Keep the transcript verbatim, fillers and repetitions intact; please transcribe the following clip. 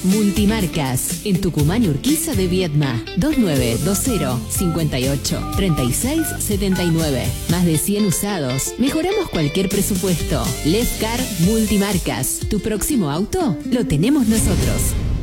Multimarcas, en Tucumán y Urquiza de Viedma. dos nueve dos cero, cinco ocho, tres seis siete nueve. Más de cien usados. Mejoramos cualquier presupuesto. Lefcar Multimarcas. Tu próximo auto lo tenemos nosotros.